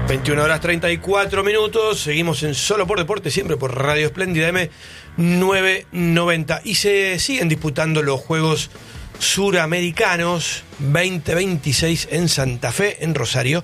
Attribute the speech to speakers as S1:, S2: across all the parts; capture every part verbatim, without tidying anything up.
S1: veintiuna horas treinta y cuatro minutos, seguimos en Solo por Deporte, siempre por Radio Espléndida M novecientos noventa. Y se siguen disputando los Juegos Suramericanos veinte veintiséis en Santa Fe, en Rosario.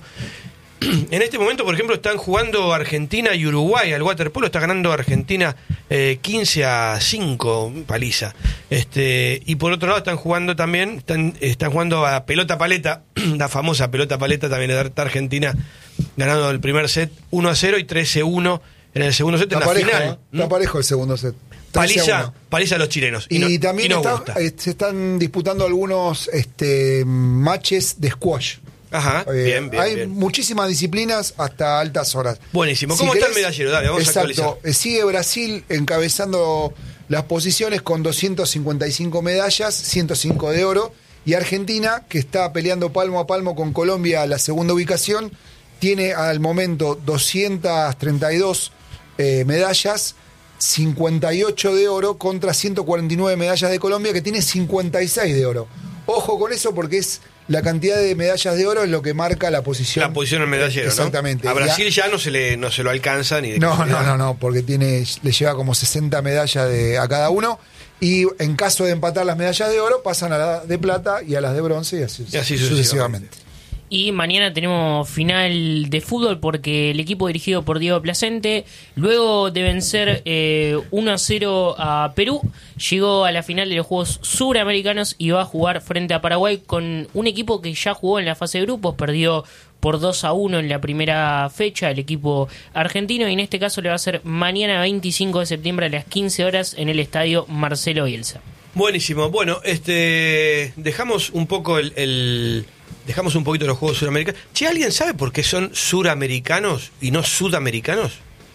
S1: En este momento, por ejemplo, están jugando Argentina y Uruguay al waterpolo. Está ganando Argentina eh, quince a cinco, paliza. Este, y por otro lado están jugando también, están, están jugando a pelota paleta, la famosa pelota paleta, también está Argentina ganando el primer set uno a cero y trece a uno en el segundo set, en
S2: está
S1: la
S2: parejo,
S1: final.
S2: ¿eh? Está parejo el segundo set.
S1: Paliza, paliza a los chilenos.
S2: Y,
S1: y, no,
S2: también
S1: y nos
S2: está,
S1: gusta.
S2: eh, se están disputando algunos este, matches de squash.
S1: Ajá,
S2: eh,
S1: bien, bien.
S2: Hay
S1: bien.
S2: muchísimas disciplinas hasta altas horas.
S1: Buenísimo. ¿Cómo
S2: si
S1: está
S2: querés,
S1: el medallero? Dale, vamos
S2: exacto,
S1: a actualizar.
S2: eh, sigue Brasil encabezando las posiciones con doscientas cincuenta y cinco medallas, ciento cinco de oro. Y Argentina, que está peleando palmo a palmo con Colombia la segunda ubicación, tiene al momento doscientas treinta y dos eh, medallas, cincuenta y ocho de oro contra ciento cuarenta y nueve medallas de Colombia, que tiene cincuenta y seis de oro. Ojo con eso porque es la cantidad de medallas de oro es lo que marca la posición.
S1: La posición del medallero,
S2: exactamente.
S1: ¿no? A Brasil
S2: ya,
S1: ya no se le no se lo alcanza ni de
S2: no,
S1: casualidad.
S2: no, no, no, porque tiene le lleva como sesenta medallas de, a cada uno. Y en caso de empatar las medallas de oro, pasan a las de plata y a las de bronce y así,
S1: y así
S2: sucesivamente.
S1: sucesivamente.
S3: Y mañana tenemos final de fútbol porque el equipo dirigido por Diego Placente, luego de vencer eh, uno a cero a Perú, llegó a la final de los Juegos Suramericanos y va a jugar frente a Paraguay con un equipo que ya jugó en la fase de grupos, perdió por dos a uno en la primera fecha el equipo argentino, y en este caso le va a ser mañana veinticinco de septiembre a las quince horas en el estadio Marcelo Bielsa.
S1: Buenísimo. Bueno, este dejamos un poco el... el... Dejamos un poquito los Juegos Suramericanos. Che, ¿alguien sabe por qué son suramericanos y no sudamericanos?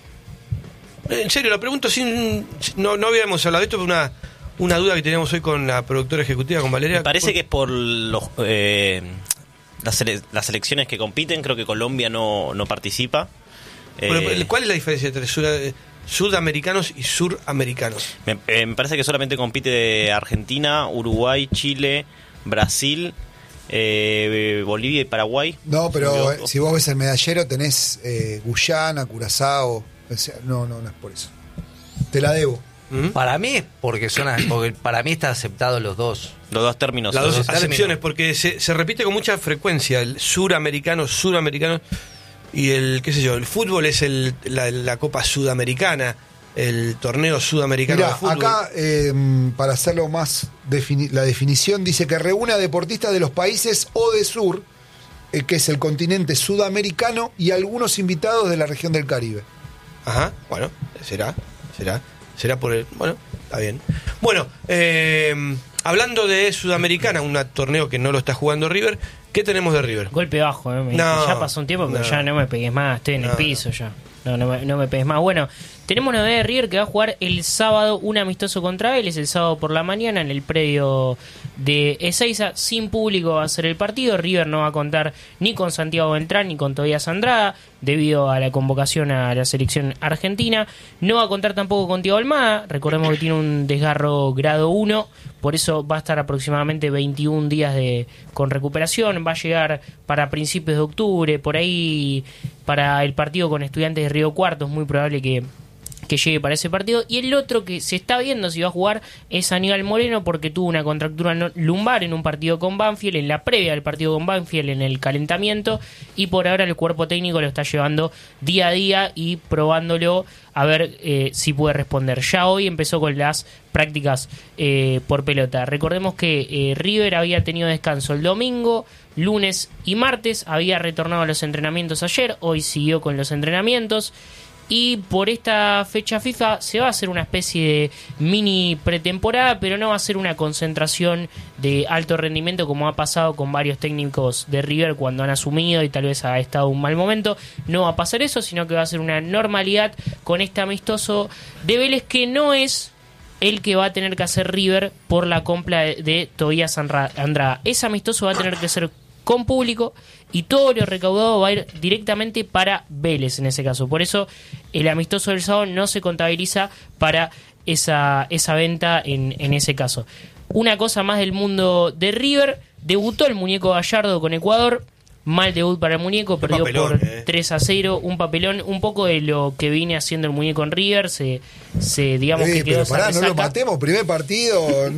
S1: En serio, lo pregunto sin... No, no habíamos hablado de esto, pero una, una duda que teníamos hoy con la productora ejecutiva, con Valeria.
S4: Me parece que es por los, eh, las, sele- las selecciones que compiten. Creo que Colombia no, no participa.
S1: Bueno,
S4: Eh,
S1: ¿cuál es la diferencia entre sud- sudamericanos y suramericanos?
S4: me, eh, me parece que solamente compite Argentina, Uruguay, Chile, Brasil... Eh, Bolivia y Paraguay.
S2: No, pero
S4: Yo-
S2: eh, si vos ves el medallero tenés eh, Guyana, Curazao. O sea, no, no, no es por eso. Te la debo.
S1: ¿Mm?
S5: Para mí es porque son porque para mí están aceptados los dos.
S4: Los dos términos.
S1: Las dos
S5: Los dos
S1: acepciones,
S5: términos.
S1: porque se, se repite con mucha frecuencia el suramericano, suramericano, y el, qué sé yo, el fútbol es el, la, la Copa Sudamericana, el torneo sudamericano
S2: Mirá,
S1: de fútbol.
S2: acá, eh, para hacerlo más, defini- la definición dice que reúne a deportistas de los países O de Sur, eh, que es el continente sudamericano, y algunos invitados de la región del Caribe.
S1: Ajá, bueno, será, será, será por el... Bueno, está bien. Bueno, eh, hablando de Sudamericana, un torneo que no lo está jugando River, ¿qué tenemos de River?
S3: Golpe bajo, ¿eh? Me
S1: No,
S3: dijo, ya pasó un tiempo, pero
S1: no.
S3: ya no me pegues más, estoy en
S1: No,
S3: el piso ya. No, no me, no me pegues más. Bueno, tenemos novedad de River que va a jugar el sábado un amistoso contra Vélez, el sábado por la mañana en el predio de Ezeiza. Sin público va a ser el partido. River no va a contar ni con Santiago Beltrán ni con Tobías Andrada debido a la convocación a la selección argentina. No va a contar tampoco con Thiago Almada. Recordemos que tiene un desgarro grado uno, por eso va a estar aproximadamente veintiún días de con recuperación. Va a llegar para principios de octubre, por ahí para el partido con Estudiantes de Río Cuarto. Es muy probable que que llegue para ese partido. Y el otro que se está viendo si va a jugar es Aníbal Moreno, porque tuvo una contractura no- lumbar en un partido con Banfield, en la previa del partido con Banfield, en el calentamiento, y por ahora el cuerpo técnico lo está llevando día a día y probándolo a ver eh, si puede responder. Ya hoy empezó con las prácticas eh, por pelota. Recordemos que eh, River había tenido descanso el domingo, lunes y martes, había retornado a los entrenamientos ayer, hoy siguió con los entrenamientos. Y por esta fecha FIFA se va a hacer una especie de mini pretemporada, pero no va a ser una concentración de alto rendimiento como ha pasado con varios técnicos de River cuando han asumido y tal vez ha estado un mal momento. No va a pasar eso, sino que va a ser una normalidad con este amistoso de Vélez, que no es el que va a tener que hacer River por la compra de, de Tobías Andrada. Ese amistoso va a tener que ser con público y todo lo recaudado va a ir directamente para Vélez en ese caso. Por eso el amistoso del sábado no se contabiliza para esa, esa venta en, en ese caso. Una cosa más del mundo de River: debutó el muñeco Gallardo con Ecuador. Mal debut para el muñeco, perdió
S1: papelón,
S3: por
S1: eh.
S3: tres a cero, un papelón, un poco de lo que viene haciendo el muñeco en River, se, se digamos
S2: Eh,
S3: que quedó
S2: pero
S3: esa
S2: pará, no lo
S3: resaca.
S2: matemos, primer partido.